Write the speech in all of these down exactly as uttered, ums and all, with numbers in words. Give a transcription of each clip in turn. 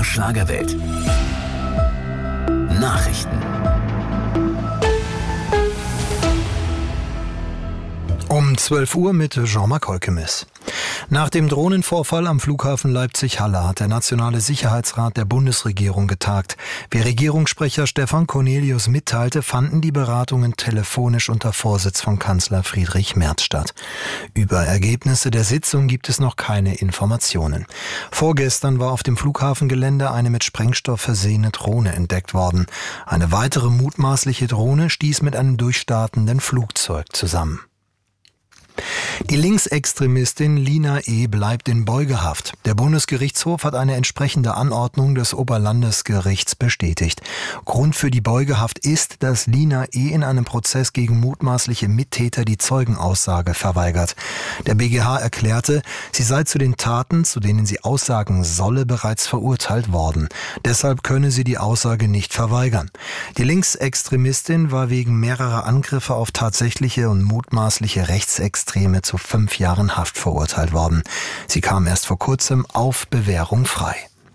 Schlagerwelt. Nachrichten. Um zwölf Uhr mit Jean-Marc Holkemis. Nach dem Drohnenvorfall am Flughafen Leipzig-Halle hat der Nationale Sicherheitsrat der Bundesregierung getagt. Wie Regierungssprecher Stefan Cornelius mitteilte, fanden die Beratungen telefonisch unter Vorsitz von Kanzler Friedrich Merz statt. Über Ergebnisse der Sitzung gibt es noch keine Informationen. Vorgestern war auf dem Flughafengelände eine mit Sprengstoff versehene Drohne entdeckt worden. Eine weitere mutmaßliche Drohne stieß mit einem durchstartenden Flugzeug zusammen. Die Linksextremistin Lina E. bleibt in Beugehaft. Der Bundesgerichtshof hat eine entsprechende Anordnung des Oberlandesgerichts bestätigt. Grund für die Beugehaft ist, dass Lina E. in einem Prozess gegen mutmaßliche Mittäter die Zeugenaussage verweigert. Der B G H erklärte, sie sei zu den Taten, zu denen sie aussagen solle, bereits verurteilt worden. Deshalb könne sie die Aussage nicht verweigern. Die Linksextremistin war wegen mehrerer Angriffe auf tatsächliche und mutmaßliche Rechtsextreme zu fünf Jahren Haft verurteilt worden. Sie kam erst vor kurzem auf Bewährung frei.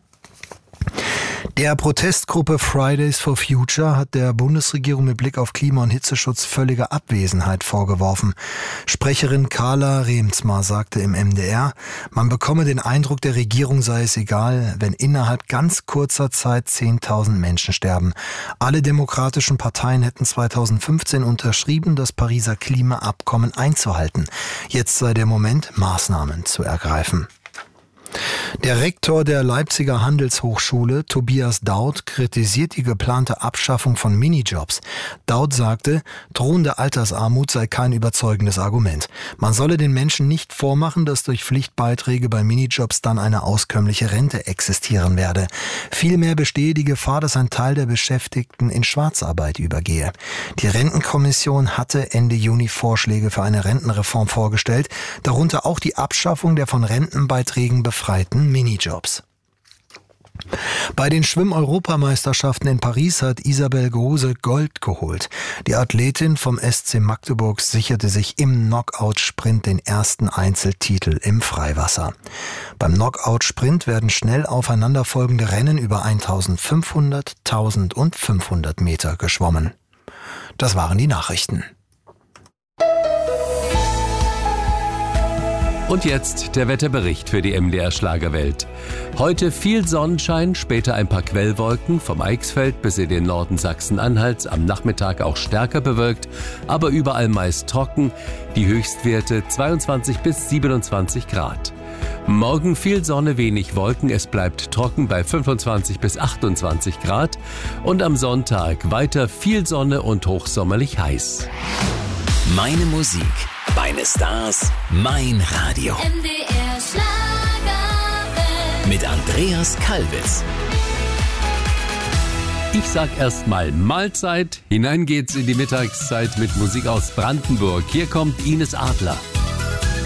Der Protestgruppe Fridays for Future hat der Bundesregierung mit Blick auf Klima- und Hitzeschutz völlige Abwesenheit vorgeworfen. Sprecherin Carla Remzma sagte im M D R, man bekomme den Eindruck, der Regierung sei es egal, wenn innerhalb ganz kurzer Zeit zehntausend Menschen sterben. Alle demokratischen Parteien hätten zweitausendfünfzehn unterschrieben, das Pariser Klimaabkommen einzuhalten. Jetzt sei der Moment, Maßnahmen zu ergreifen. Der Rektor der Leipziger Handelshochschule, Tobias Daud, kritisiert die geplante Abschaffung von Minijobs. Daud sagte, drohende Altersarmut sei kein überzeugendes Argument. Man solle den Menschen nicht vormachen, dass durch Pflichtbeiträge bei Minijobs dann eine auskömmliche Rente existieren werde. Vielmehr bestehe die Gefahr, dass ein Teil der Beschäftigten in Schwarzarbeit übergehe. Die Rentenkommission hatte Ende Juni Vorschläge für eine Rentenreform vorgestellt, darunter auch die Abschaffung der von Rentenbeiträgen befreiten Minijobs. Bei den Schwimm-Europameisterschaften in Paris hat Isabel Gose Gold geholt. Die Athletin vom S C Magdeburg sicherte sich im Knockout-Sprint den ersten Einzeltitel im Freiwasser. Beim Knockout-Sprint werden schnell aufeinanderfolgende Rennen über eintausendfünfhundert, tausend und fünfhundert Meter geschwommen. Das waren die Nachrichten. Und jetzt der Wetterbericht für die M D R Schlagerwelt. Heute viel Sonnenschein, später ein paar Quellwolken, vom Eichsfeld bis in den Norden Sachsen-Anhalts, am Nachmittag auch stärker bewölkt, aber überall meist trocken, die Höchstwerte zweiundzwanzig bis siebenundzwanzig Grad. Morgen viel Sonne, wenig Wolken, es bleibt trocken bei fünfundzwanzig bis achtundzwanzig Grad und am Sonntag weiter viel Sonne und hochsommerlich heiß. Meine Musik, meine Stars, mein Radio. M D R Schlagerwelt. Mit Andreas Kalbitz. Ich sag erstmal Mahlzeit, hinein geht's in die Mittagszeit mit Musik aus Brandenburg. Hier kommt Ines Adler.